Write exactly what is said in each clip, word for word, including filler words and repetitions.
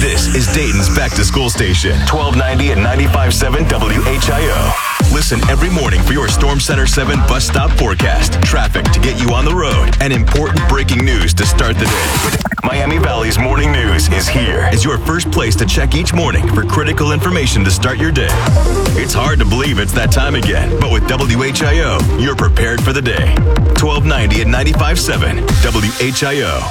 This is Dayton's back-to-school station, twelve ninety and ninety-five point seven W H I O. Listen every morning for your Storm Center seven bus stop forecast, traffic to get you on the road, and important breaking news to start the day. Miami Valley's Morning News is here as your first place to check each morning for critical information to start your day. It's hard to believe it's that time again, but with W H I O, you're prepared for the day. twelve ninety and ninety-five point seven W H I O.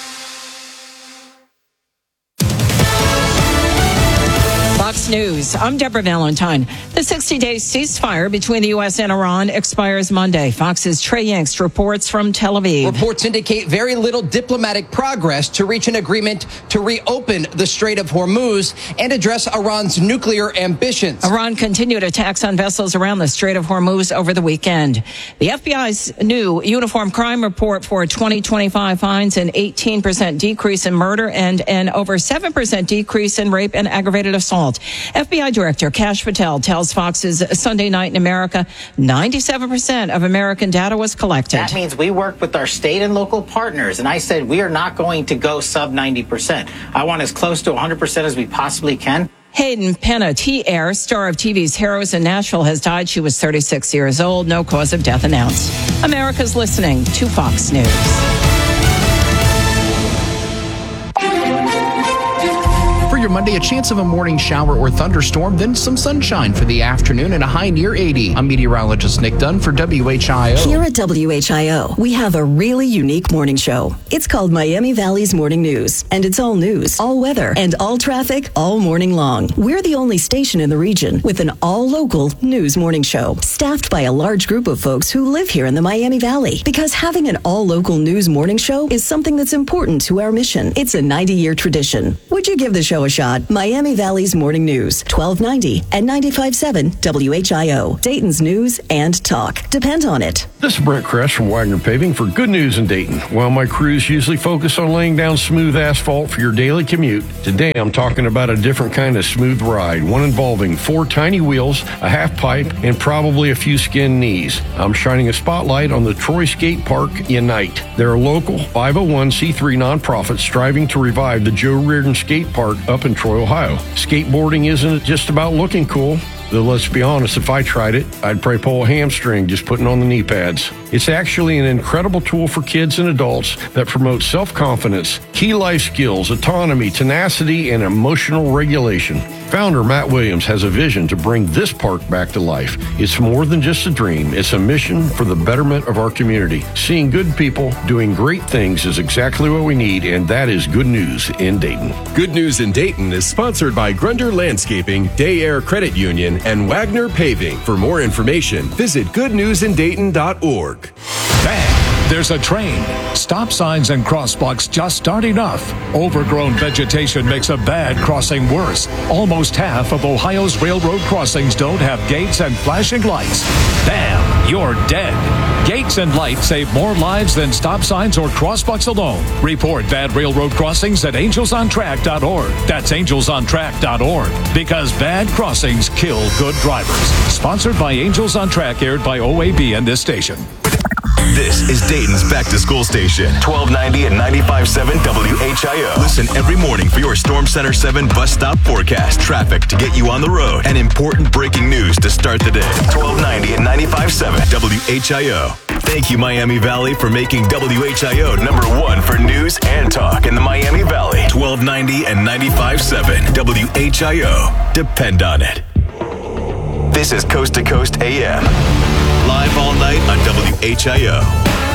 Fox News. I'm Deborah Valentine. The sixty-day ceasefire between the U S and Iran expires Monday. Fox's Trey Yanks reports from Tel Aviv. Reports indicate very little diplomatic progress to reach an agreement to reopen the Strait of Hormuz and address Iran's nuclear ambitions. Iran continued attacks on vessels around the Strait of Hormuz over the weekend. The F B I's new uniform crime report for twenty twenty-five finds an eighteen percent decrease in murder and an over seven percent decrease in rape and aggravated assault. F B I Director Kash Patel tells Fox's Sunday Night in America ninety-seven percent of American data was collected. That means we work with our state and local partners. And I said we are not going to go sub ninety percent. I want as close to one hundred percent as we possibly can. Hayden Panettiere, star of T V's Heroes in Nashville, has died. She was thirty-six years old. No cause of death announced. America's listening to Fox News. For your Monday, a chance of a morning shower or thunderstorm, then some sunshine for the afternoon and a high near eighty. I'm meteorologist Nick Dunn for W H I O. Here at W H I O, we have a really unique morning show. It's called Miami Valley's Morning News, and it's all news, all weather, and all traffic all morning long. We're the only station in the region with an all-local news morning show, staffed by a large group of folks who live here in the Miami Valley. Because having an all-local news morning show is something that's important to our mission. It's a ninety-year tradition. Would you give the show a shot? Miami Valley's Morning News, twelve ninety and ninety-five point seven W H I O. Dayton's news and talk. Depend on it. This is Brent Kress from Wagner Paving for Good News in Dayton. While my crews usually focus on laying down smooth asphalt for your daily commute, today I'm talking about a different kind of smooth ride, one involving four tiny wheels, a half pipe, and probably a few skinned knees. I'm shining a spotlight on the Troy Skate Park Unite. They're a local five oh one c three nonprofit striving to revive the Joe Reardon Skate Park up in Troy, Ohio. Skateboarding isn't just about looking cool. Though let's be honest, if I tried it, I'd probably pull a hamstring just putting on the knee pads. It's actually an incredible tool for kids and adults that promotes self-confidence, key life skills, autonomy, tenacity, and emotional regulation. Founder Matt Williams has a vision to bring this park back to life. It's more than just a dream. It's a mission for the betterment of our community. Seeing good people doing great things is exactly what we need, and that is Good News in Dayton. Good News in Dayton is sponsored by Grunder Landscaping, Day Air Credit Union, and Wagner Paving. For more information, visit good news in dayton dot org. Bang! There's a train. Stop signs and crosswalks just aren't enough. Overgrown vegetation makes a bad crossing worse. Almost half of Ohio's railroad crossings don't have gates and flashing lights. Bam! You're dead. Gates and lights save more lives than stop signs or crosswalks alone. Report bad railroad crossings at angels on track dot org. That's angels on track dot org. Because bad crossings kill good drivers. Sponsored by Angels on Track, aired by O A B and this station. This is Dayton's back-to-school station, twelve ninety and ninety-five point seven W H I O. Listen every morning for your Storm Center seven bus stop forecast, traffic to get you on the road, and important breaking news to start the day. twelve ninety and ninety-five point seven W H I O. Thank you, Miami Valley, for making W H I O number one for news and talk in the Miami Valley. twelve ninety and ninety-five point seven W H I O. Depend on it. This is Coast to Coast A M. Live all night on W H I O.